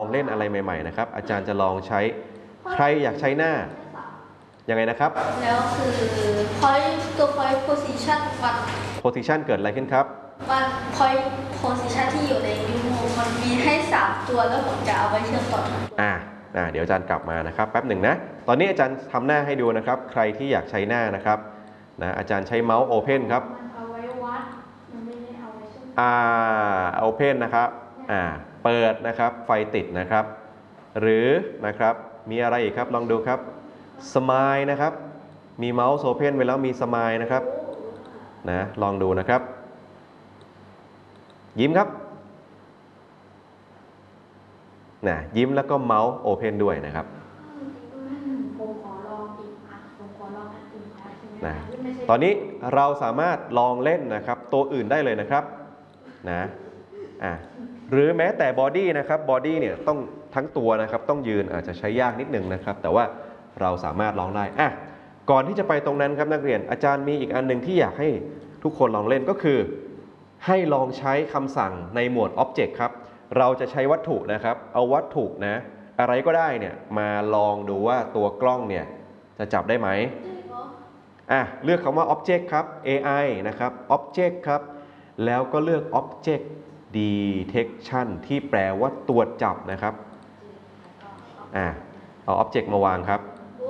เล่นอะไรใหม่ๆนะครับอาจารย์จะลองใช้ใครอยากใช้หน้ายังไงนะครับแล้วคือ point position มัน position เกิดอะไรขึ้นครับมัน point position ที่อยู่ในนิ้วมือมันมีให้3ตัวแล้วผมจะเอาไว้เชื่อมต่อเดี๋ยวอาจารย์กลับมานะครับแป๊บหนึ่งนะตอนนี้อาจารย์ทำหน้าให้ดูนะครับใครที่อยากใช้หน้านะครับอาจารย์ใช้เมาส์ Open ครับเอาไว้วัดมันไม่ได้เอาไว้เชื่อม Open นะครับเปิดนะครับไฟติดนะครับหรือนะครับมีอะไรอีกครับลองดูครับ Smile นะครับมีเมาส์ Open ไว้แล้วมี Smile นะครับลองดูนะครับยิ้มครับยิ้มแล้วก็เมาส์ Open ด้วยนะครับผมขอลองอีกผมขอลองอันอื่นได้ใช่ไหมตอนนี้เราสามารถลองเล่นนะครับตัวอื่นได้เลยนะครับหรือแม้แต่บอดี้นะครับบอดี้เนี่ยต้องทั้งตัวนะครับต้องยืนอาจจะใช้ยากนิดนึงนะครับแต่ว่าเราสามารถลองได้ก่อนที่จะไปตรงนั้นครับนักเรียนอาจารย์มีอีกอันหนึ่งที่อยากให้ทุกคนลองเล่นก็คือให้ลองใช้คำสั่งในหมวด Object ครับเราจะใช้วัตถุนะครับเอาวัตถุอะไรก็ได้เนี่ยมาลองดูว่าตัวกล้องเนี่ยจะจับได้ไหมเลือกคำว่า Object ครับ AI นะครับ Object ครับแล้วก็เลือก Object Detection ที่แปลว่าตรวจจับนะครับเอา Object มาวางครับ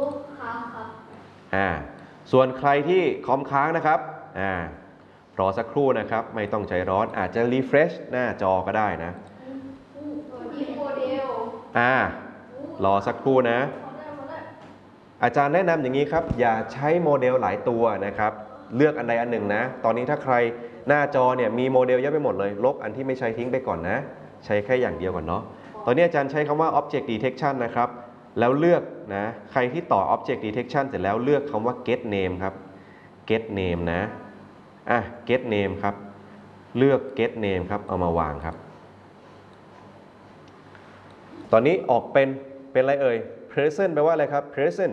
ส่วนใครที่คอมค้างนะครับรอสักครู่นะครับไม่ต้องใจร้อนอาจจะ refresh หน้าจอก็ได้นะรอสักครู่นะอาจารย์แนะนำอย่างนี้ครับอย่าใช้โมเดลหลายตัวนะครับเลือกอันใดอันหนึ่งนะตอนนี้ถ้าใครหน้าจอเนี่ยมีโมเดลเยอะไปหมดเลยลบอันที่ไม่ใช้ทิ้งไปก่อนนะใช้แค่อย่างเดียวก่อนเนาะตอนนี้อาจารย์ใช้คำว่า object detection นะครับแล้วเลือกใครที่ต่อ object detection เสร็จแล้วเลือกคำว่า get name ครับ get name get name ครับเลือก get name ครับเอามาวางครับตอนนี้ออกเป็นอะไรเอ่ย present แปลว่าอะไรครับ present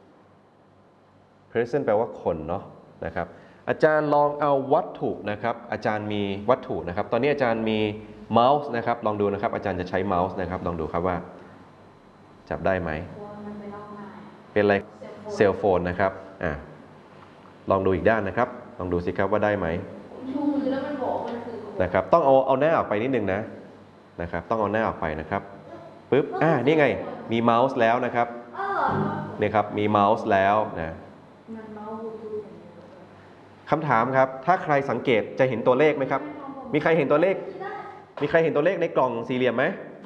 แปลว่าคนเนาะนะครับอาจารย์ลองเอาวัตถุนะครับอาจารย์มีวัตถุนะครับตอนนี้อาจารย์มีเมาส์นะครับลองดูนะครับอาจารย์จะใช้เมาส์นะครับลองดูครับว่าจับได้ไหมเป็นอะไรเซลโฟนนะครับลองดูอีกด้านนะครับลองดูสิครับว่าได้ไหมนะครับต้องเอาหน้าออกไปนิดนึงนะครับต้องเอาหน้าออกไปนะครับปึ๊บนี่ไงมีเมาส์แล้วนะครับนี่ครับมีเมาส์แล้วคำถามครับถ้าใครสังเกตจะเห็นตัวเลขไหมครับมีใครเห็นตัวเลขในกล่องสี่เหลี่ยมไหม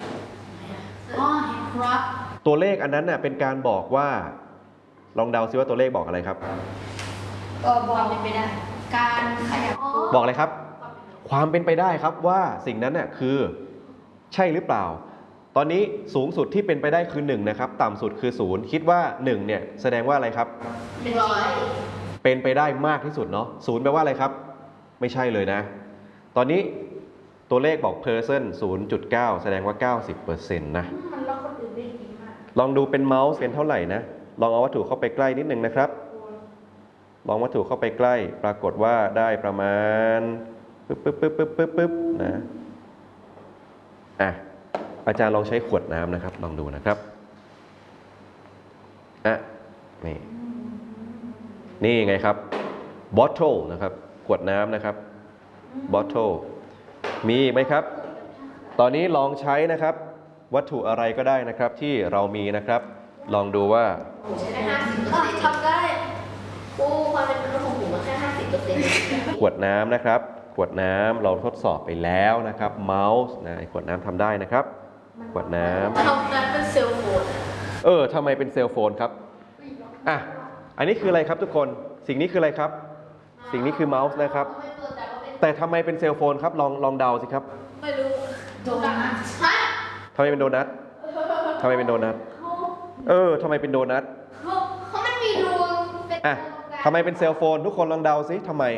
ตัวเลขอันนั้นเป็นการบอกว่าลองเดาซิว่าตัวเลขบอกอะไรครับบอกเป็นไปได้การขยับบอกอะไรครับความเป็นไปได้ครับว่าสิ่งนั้นคือใช่หรือเปล่าตอนนี้สูงสุดที่เป็นไปได้คือ1นะครับต่ำสุดคือ0คิดว่า1เนี่ยแสดงว่าอะไรครับเป็นไปได้มากที่สุดเนาะ0แปลว่าอะไรครับไม่ใช่เลยนะตอนนี้ตัวเลขบอก person 0.9 แสดงว่า 90% นะลองดูเป็นเมาส์เป็นเท่าไหร่นะลองเอาวัตถุเข้าไปใกล้นิดนึงนะครับลองวัตถุเข้าไปใกล้ปรากฏว่าได้ประมาณปึ๊บนะอาจารย์ลองใช้ขวดน้ำนะครับลองดูนะครับนี่ไงครับ bottle นะครับขวดน้ำนะครับ bottle มีไหมครับตอนนี้ลองใช้นะครับวัตถุอะไรก็ได้นะครับที่เรามีนะครับลองดูว่าทำได้ความเป็นมนุษย์ของผมแค่ 50% ขวดน้ำนะครับขวดน้ำเราทดสอบไปแล้วนะครับเมาส์ขวดน้ำทำได้นะครับขวดน้ำทำนั้นเป็นเซลโฟนทำไมเป็นเซลโฟนครับอันนี้คืออะไรครับทุกคนสิ่งนี้คืออะไรครับสิ่งนี้คือเมาส์นะครับแต่ทำไมเป็นเซลโฟนครับลองเดาสิครับไม่รู้โดนัททำไมเป็นโดนัททำไมเป็นโดนัททำไมเป็นโดนัทเขามันมีรูทำไมเป็นเซลโฟนทุกคนลองเดาสิทำไม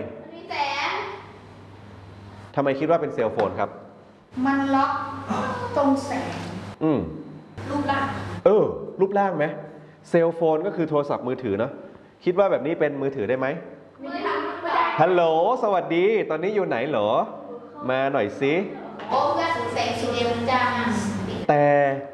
ทำไมคิดว่าเป็นเซลโฟนครับมันล็อกตรงแสงรูปร่างรูปร่างไหมเซลโฟนก็คือโทรศัพท์มือถือเนาะคิดว่าแบบนี้เป็นมือถือได้ไหมไม่ได้ฮัลโหลสวัสดีตอนนี้อยู่ไหนเหรอมาหน่อยสิโอ้แค่แสงสีแดงจ้าแต่